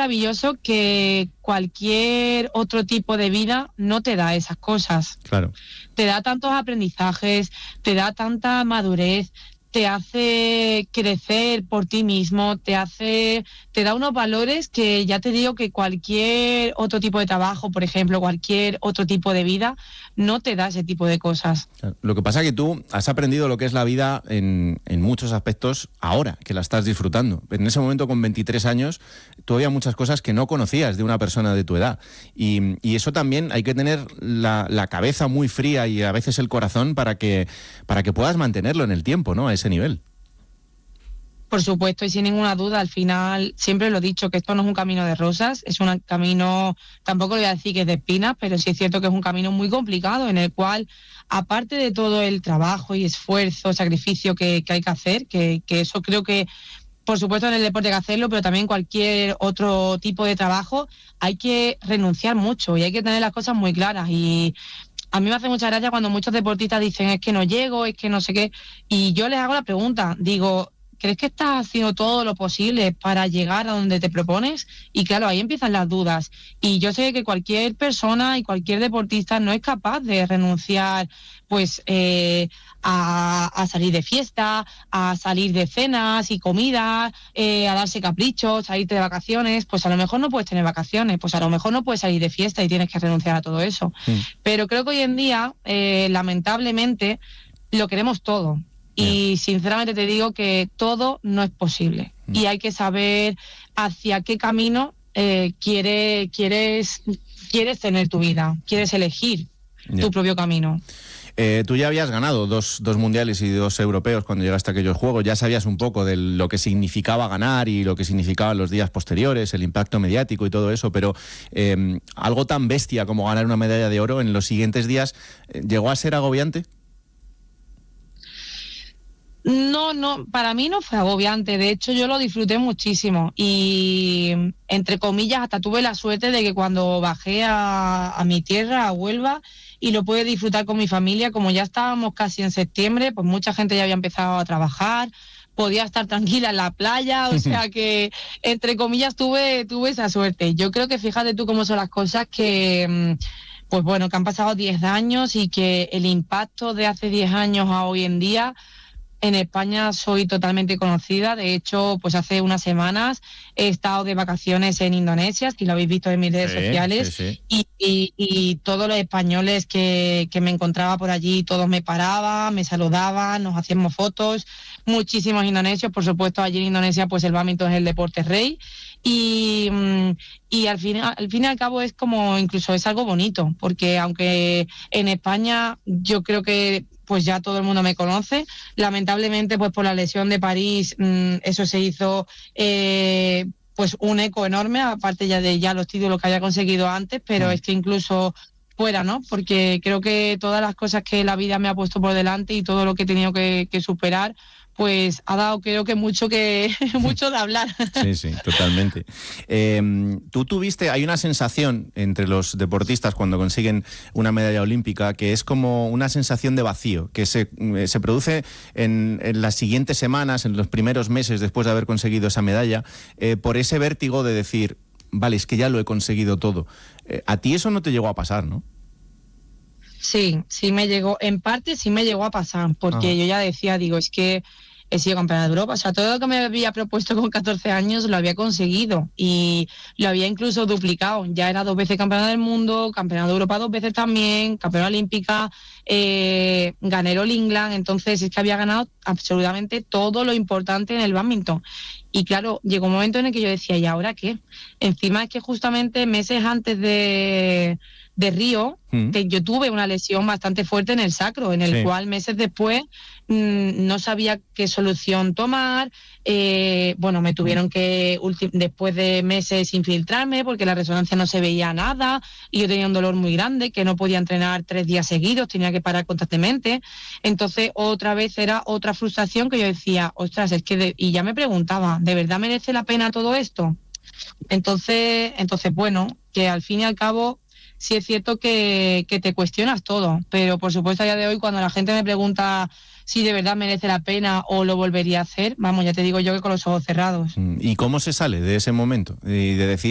maravilloso que cualquier otro tipo de vida no te da esas cosas. Claro. Te da tantos aprendizajes, te da tanta madurez, te hace crecer por ti mismo, te da unos valores que ya te digo que cualquier otro tipo de trabajo, por ejemplo, cualquier otro tipo de vida, no te da ese tipo de cosas. Lo que pasa es que tú has aprendido lo que es la vida en muchos aspectos ahora, que la estás disfrutando. En ese momento, con 23 años, tú había muchas cosas que no conocías de una persona de tu edad. Y eso también hay que tener la cabeza muy fría y a veces el corazón para que puedas mantenerlo en el tiempo, ¿no? A ese nivel. Por supuesto, y sin ninguna duda, al final, siempre lo he dicho, que esto no es un camino de rosas, es un camino, tampoco le voy a decir que es de espinas, pero sí es cierto que es un camino muy complicado, en el cual, aparte de todo el trabajo y esfuerzo, sacrificio que hay que hacer, que eso creo que, por supuesto, en el deporte hay que hacerlo, pero también cualquier otro tipo de trabajo, hay que renunciar mucho y hay que tener las cosas muy claras. Y a mí me hace mucha gracia cuando muchos deportistas dicen es que no llego, es que no sé qué, y yo les hago la pregunta, digo, ¿crees que estás haciendo todo lo posible para llegar a donde te propones? Y claro, ahí empiezan las dudas. Y yo sé que cualquier persona y cualquier deportista no es capaz de renunciar pues a salir de fiesta, a salir de cenas y comidas, a darse caprichos, a irte de vacaciones. Pues a lo mejor no puedes tener vacaciones, pues a lo mejor no puedes salir de fiesta y tienes que renunciar a todo eso. Pero creo que hoy en día, lamentablemente, lo queremos todo. Y sinceramente te digo que todo no es posible. Y hay que saber hacia qué camino quieres tener tu vida, quieres elegir tu propio camino. Tú ya habías ganado dos mundiales y 2 europeos cuando llegaste a aquellos juegos. Ya sabías un poco de lo que significaba ganar y lo que significaban los días posteriores, el impacto mediático y todo eso, pero algo tan bestia como ganar una medalla de oro en los siguientes días, ¿llegó a ser agobiante? No, para mí no fue agobiante, de hecho yo lo disfruté muchísimo y entre comillas hasta tuve la suerte de que cuando bajé a mi tierra, a Huelva, y lo pude disfrutar con mi familia, como ya estábamos casi en septiembre, pues mucha gente ya había empezado a trabajar, podía estar tranquila en la playa, o sea que entre comillas tuve esa suerte. Yo creo que fíjate tú cómo son las cosas que pues bueno, que han pasado 10 años y que el impacto de hace 10 años a hoy en día. En España soy totalmente conocida, de hecho, pues hace unas semanas he estado de vacaciones en Indonesia, que lo habéis visto en mis redes sociales, sí. Y todos los españoles que me encontraba por allí, todos me paraban, me saludaban, nos hacíamos fotos, muchísimos indonesios, por supuesto, allí en Indonesia pues el bádminton es el deporte rey, y al fin y al cabo es como, incluso es algo bonito, porque aunque en España yo creo que pues ya todo el mundo me conoce, lamentablemente pues por la lesión de París eso se hizo pues un eco enorme, aparte ya de los títulos que había conseguido antes, pero es que incluso fuera, ¿no? Porque creo que todas las cosas que la vida me ha puesto por delante y todo lo que he tenido que superar, pues ha dado creo que mucho de hablar. Sí, totalmente. Tú tuviste, hay una sensación entre los deportistas cuando consiguen una medalla olímpica que es como una sensación de vacío, que se produce en las siguientes semanas, en los primeros meses después de haber conseguido esa medalla, por ese vértigo de decir, vale, es que ya lo he conseguido todo. A ti eso no te llegó a pasar, ¿no? Sí me llegó, en parte sí me llegó a pasar, porque yo ya decía, digo, es que he sido campeona de Europa, o sea, todo lo que me había propuesto con 14 años lo había conseguido y lo había incluso duplicado, ya era 2 veces campeona del mundo, campeona de Europa 2 veces también, campeona olímpica, gané el All England, entonces es que había ganado absolutamente todo lo importante en el bádminton. Y claro, llegó un momento en el que yo decía, ¿y ahora qué? Encima es que justamente meses antes de Río, yo tuve una lesión bastante fuerte en el sacro, en el cual meses después no sabía qué solución tomar. Me tuvieron que, después de meses, infiltrarme porque la resonancia no se veía nada y yo tenía un dolor muy grande que no podía entrenar 3 días seguidos, tenía que parar constantemente. Entonces, otra vez era otra frustración que yo decía, ostras, es que y ya me preguntaba, ¿de verdad merece la pena todo esto? Entonces, bueno, que al fin y al cabo sí es cierto que te cuestionas todo, pero por supuesto a día de hoy cuando la gente me pregunta si de verdad merece la pena o lo volvería a hacer, vamos, ya te digo yo que con los ojos cerrados. ¿Y cómo se sale de ese momento? Y de decir